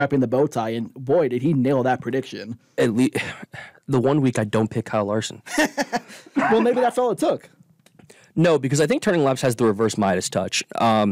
wrapping the bow tie, and boy, did he nail that prediction. At least the 1 week I don't pick Kyle Larson. Well, maybe that's all it took. No, because I think turning laps has the reverse Midas touch.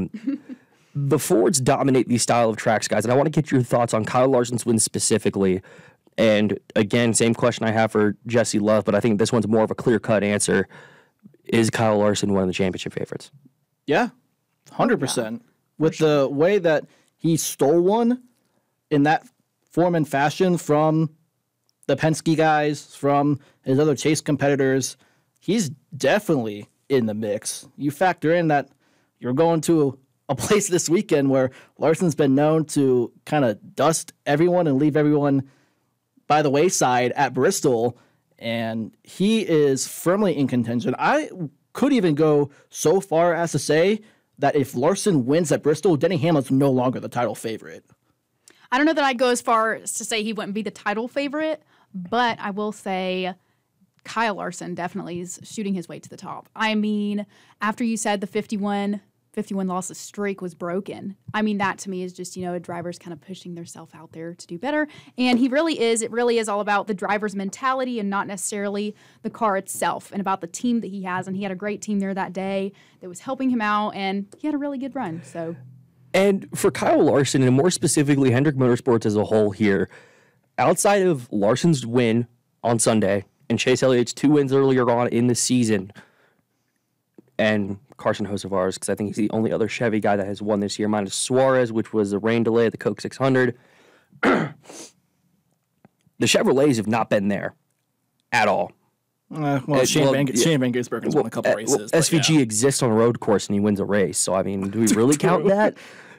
The Fords dominate these style of tracks, guys, and I want to get your thoughts on Kyle Larson's win specifically. And again, same question I have for Jesse Love, but I think this one's more of a clear-cut answer. Is Kyle Larson one of the championship favorites? Yeah, 100%. With the way that he stole one in that form and fashion from the Penske guys, from his other Chase competitors, he's definitely in the mix. You factor in that you're going to a place this weekend where Larson's been known to kind of dust everyone and leave everyone by the wayside at Bristol, and he is firmly in contention. I could even go so far as to say that if Larson wins at Bristol, Denny Hamlin's no longer the title favorite. I don't know that I'd go as far as to say he wouldn't be the title favorite, but I will say Kyle Larson definitely is shooting his way to the top. I mean, after you said the 51 losses streak was broken, I mean, that to me is just, a driver's kind of pushing themselves out there to do better. And it really is all about the driver's mentality and not necessarily the car itself, and about the team that he has. And he had a great team there that day that was helping him out, and he had a really good run. So, and for Kyle Larson, and more specifically Hendrick Motorsports as a whole here, outside of Larson's win on Sunday and Chase Elliott's 2 wins earlier on in the season, and Carson Hocevar's, because I think he's the only other Chevy guy that has won this year, minus Suarez, which was a rain delay at the Coke 600. The Chevrolets have not been there at all. Shane Van Gisbergen's won a couple races. SVG exists on a road course and he wins a race. So, I mean, do we really count that?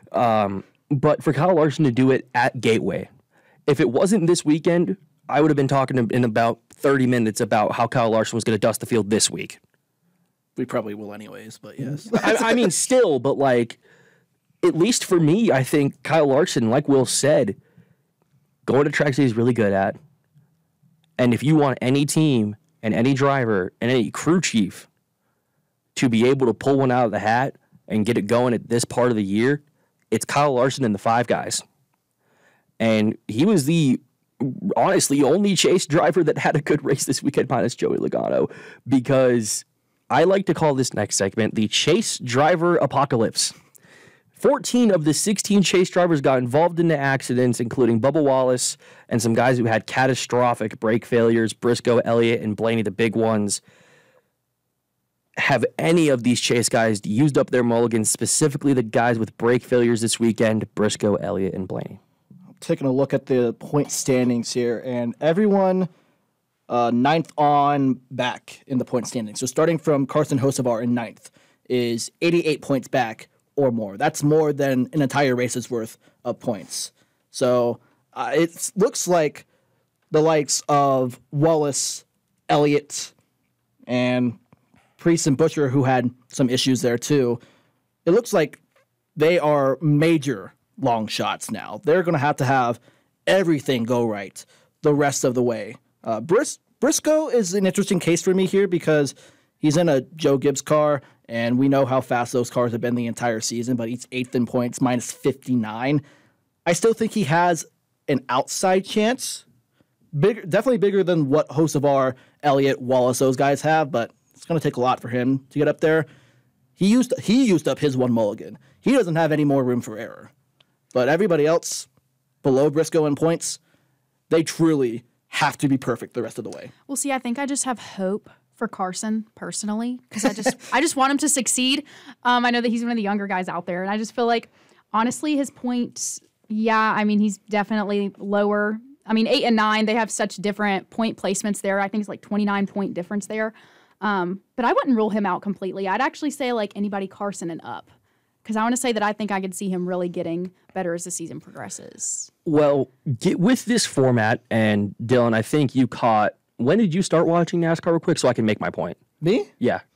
But for Kyle Larson to do it at Gateway, if it wasn't this weekend, I would have been talking in about 30 minutes about how Kyle Larson was going to dust the field this week. We probably will anyways, but yes. I mean, still, but at least for me, I think Kyle Larson, like Will said, going to tracks he's really good at. And if you want any team and any driver and any crew chief to be able to pull one out of the hat and get it going at this part of the year, it's Kyle Larson and the 5 guys. And he was honestly only Chase driver that had a good race this weekend minus Joey Logano, because I like to call this next segment the Chase Driver Apocalypse. 14 of the 16 Chase drivers got involved in the accidents, including Bubba Wallace and some guys who had catastrophic brake failures, Briscoe, Elliott, and Blaney, the big ones. Have any of these Chase guys used up their mulligans, specifically the guys with brake failures this weekend, Briscoe, Elliott, and Blaney? Taking a look at the point standings here, and everyone ninth on back in the point standings. So starting from Carson Hocevar in ninth is 88 points back or more. That's more than an entire race's worth of points. So it looks like the likes of Wallace, Elliott, and Priest and Butcher, who had some issues there too, it looks like they are major long shots now. They're going to have everything go right the rest of the way. Briscoe is an interesting case for me here because he's in a Joe Gibbs car, and we know how fast those cars have been the entire season, but he's 8th in points, minus 59. I still think he has an outside chance, definitely bigger than what Hocevar, Elliott, Wallace, those guys have, but it's going to take a lot for him to get up there. He used up his one mulligan. He doesn't have any more room for error. But everybody else below Briscoe in points, they truly have to be perfect the rest of the way. Well, see, I think I just have hope for Carson personally, because I just want him to succeed. I know that he's one of the younger guys out there, and I just feel like, honestly, his points, he's definitely lower. 8 and 9, they have such different point placements there. I think it's like 29-point difference there. But I wouldn't rule him out completely. I'd actually say like anybody Carson and up, because I want to say that I think I could see him really getting better as the season progresses. Well, with this format, and Dylan, I think you caught, when did you start watching NASCAR real quick so I can make my point? Me? Yeah.